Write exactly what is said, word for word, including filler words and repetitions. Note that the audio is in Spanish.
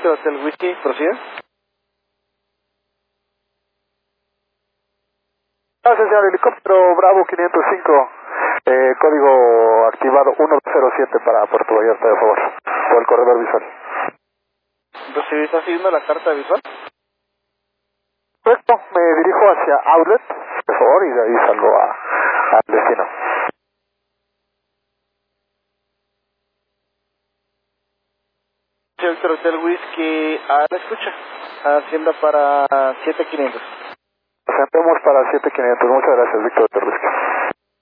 Víctor Hotel Whisky, prosigue. Gracias, señor. Helicóptero Bravo quinientos cinco, eh, código activado uno cero siete para Puerto Vallarta, de favor, por el corredor visual. Recibí, ¿está siguiendo la carta visual? Correcto, me dirijo hacia Outlet, por favor, y de ahí salgo a, al destino. Víctor Hotel Whisky, a la escucha. Hacienda para siete quinientos. Sentemos para siete quinientos. Muchas gracias, Víctor Hotel Whisky.